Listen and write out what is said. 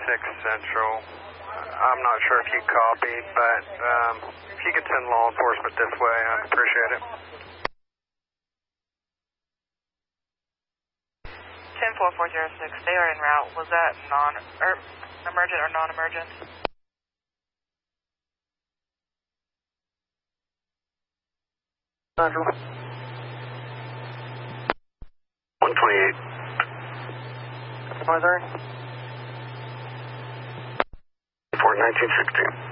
Central. I'm not sure if you copied, but if you could send law enforcement this way, I'd appreciate it. 10-4-406, they are en route. Was that emergent or non-emergent? Central. 128. 23. 1916.